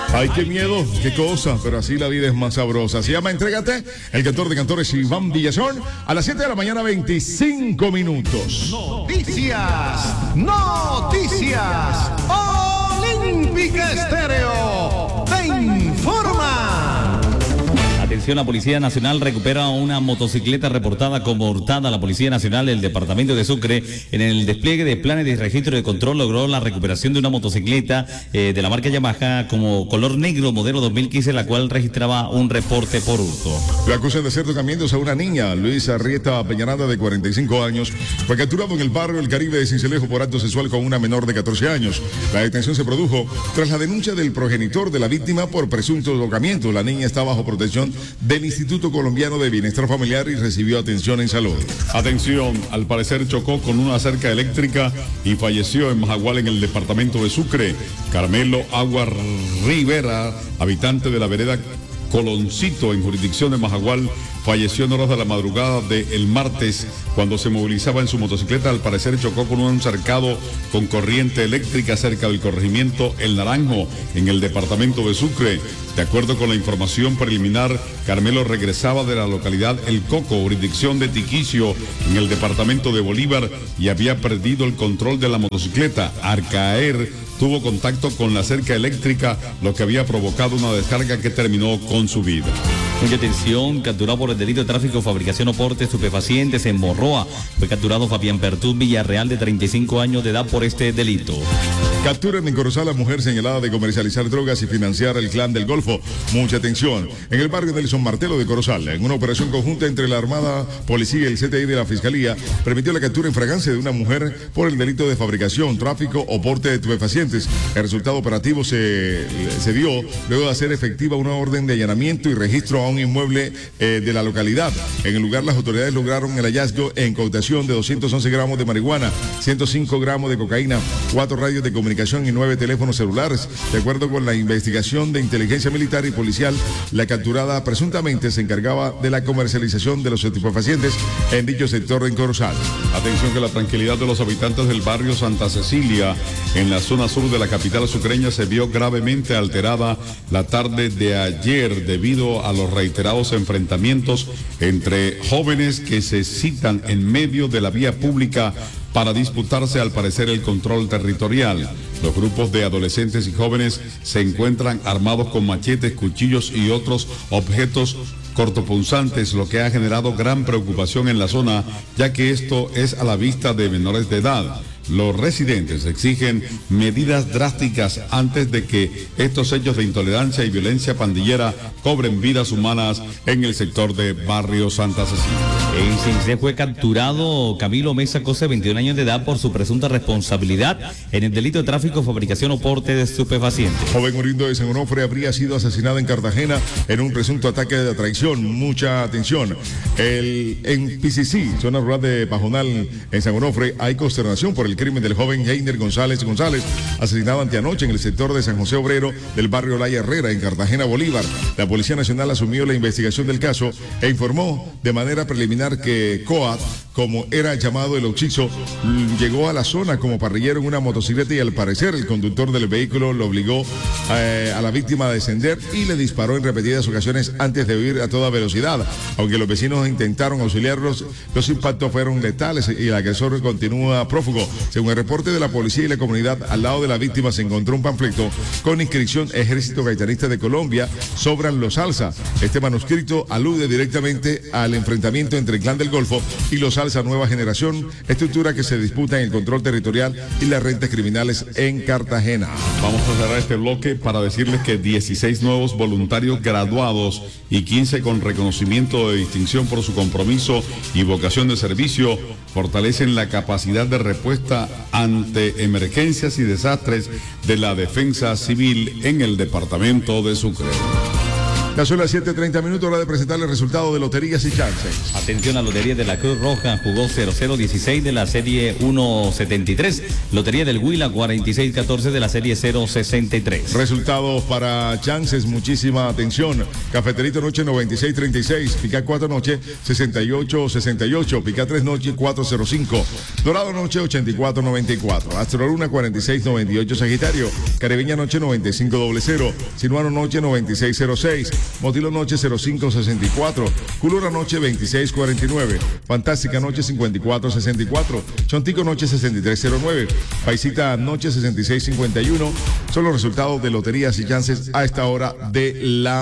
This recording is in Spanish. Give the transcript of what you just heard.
Ay, qué miedo, qué cosa, pero así la vida es más sabrosa. Se llama Entrégate, el cantor de cantores Iván Villazón, a las 7 de la mañana, 25 minutos. Noticias. Olímpica Estéreo te informa. Atención, la Policía Nacional recupera una motocicleta reportada como hurtada. La Policía Nacional del Departamento de Sucre, en el despliegue de planes de registro de control, logró la recuperación de una motocicleta de la marca Yamaha como color negro, modelo 2015, la cual registraba un reporte por hurto. Lo acusan de hacer tocamientos a una niña. Luis Arrieta Peñaranda, de 45 años, fue capturado en el barrio El Caribe de Sincelejo por acto sexual con una menor de 14 años. La detención se produjo tras la denuncia del progenitor de la víctima por presunto tocamiento. La niña está bajo protección del Instituto Colombiano de Bienestar Familiar y recibió atención en salud. Atención, al parecer chocó con una cerca eléctrica y falleció en Majagual, en el departamento de Sucre. Carmelo Agua Rivera, habitante de la vereda Coloncito, en jurisdicción de Majagual, falleció en horas de la madrugada del martes cuando se movilizaba en su motocicleta. Al parecer chocó con un cercado con corriente eléctrica cerca del corregimiento El Naranjo, en el departamento de Sucre. De acuerdo con la información preliminar, Carmelo regresaba de la localidad El Coco, jurisdicción de Tiquicio, en el departamento de Bolívar, y había perdido el control de la motocicleta. Al caer, tuvo contacto con la cerca eléctrica, lo que había provocado una descarga que terminó con su vida. Mucha atención, capturado por el delito de tráfico, fabricación o porte de estupefacientes en Morroa. Fue capturado Fabián Pertús Villarreal, de 35 años de edad, por este delito. Capturan en Corozal a mujer señalada de comercializar drogas y financiar el Clan del Golfo. Mucha atención. En el barrio Nelson Martelo de Corozal, en una operación conjunta entre la Armada, Policía y el CTI de la Fiscalía, permitió la captura en fragancia de una mujer por el delito de fabricación, tráfico o porte de estupefacientes. El resultado operativo se dio luego de hacer efectiva una orden de allanamiento y registro a un inmueble de la localidad. En el lugar, las autoridades lograron el hallazgo e incautación de 211 gramos de marihuana, 105 gramos de cocaína, 4 radios de comunicación y 9 teléfonos celulares. De acuerdo con la investigación de inteligencia militar y policial, la capturada presuntamente se encargaba de la comercialización de los estupefacientes en dicho sector en Corozal. Atención, que la tranquilidad de los habitantes del barrio Santa Cecilia, en la zona sur de la capital sucreña, se vio gravemente alterada la tarde de ayer debido a los reiterados enfrentamientos entre jóvenes que se citan en medio de la vía pública para disputarse, al parecer, el control territorial. Los grupos de adolescentes y jóvenes se encuentran armados con machetes, cuchillos y otros objetos cortopunzantes, lo que ha generado gran preocupación en la zona, ya que esto es a la vista de menores de edad. Los residentes exigen medidas drásticas antes de que estos hechos de intolerancia y violencia pandillera cobren vidas humanas en el sector de Barrio Santa Cecilia. En Cincé fue capturado Camilo Mesa Cose, 21 años de edad, por su presunta responsabilidad en el delito de tráfico, fabricación o porte de estupefacientes. Joven oriundo de San Onofre habría sido asesinado en Cartagena en un presunto ataque de traición. Mucha atención. En PCC, zona rural de Pajonal, en San Onofre, hay consternación por el crimen del joven Heiner González, asesinado anteanoche en el sector de San José Obrero del barrio Laya Herrera, en Cartagena, Bolívar. La Policía Nacional asumió la investigación del caso e informó de manera preliminar que COAT, como era llamado el occiso, llegó a la zona como parrillero en una motocicleta y al parecer el conductor del vehículo lo obligó a la víctima a descender y le disparó en repetidas ocasiones antes de huir a toda velocidad. Aunque los vecinos intentaron auxiliarlos, los impactos fueron letales y el agresor continúa prófugo. Según el reporte de la policía y la comunidad, al lado de la víctima se encontró un panfleto con inscripción Ejército Gaitanista de Colombia, sobran los Salsa. Este manuscrito alude directamente al enfrentamiento entre el Clan del Golfo y los Salsa Nueva Generación, estructura que se disputa en el control territorial y las rentas criminales en Cartagena. Vamos a cerrar este bloque para decirles que 16 nuevos voluntarios graduados y 15 con reconocimiento de distinción por su compromiso y vocación de servicio fortalecen la capacidad de respuesta ante emergencias y desastres de la defensa civil en el departamento de Sucre. Ya son las 7:30, hora de presentarle el resultado de loterías y chances. Atención a Lotería de la Cruz Roja, jugó 0016 de la serie 173. Lotería del Huila, 4614 de la serie 063. Resultados para chances, muchísima atención. Cafeterito noche 9636, pica 4 noche 6868, pica 3 noche 405. Dorado noche 8494, Astroluna 4698 Sagitario, Caribeña noche 9500, Sinuano noche 9606, Motilo noche 0564, Culura noche 2649, Fantástica noche 5464, Chontico noche 6309, Paisita noche 6651. Son los resultados de loterías y chances a esta hora de la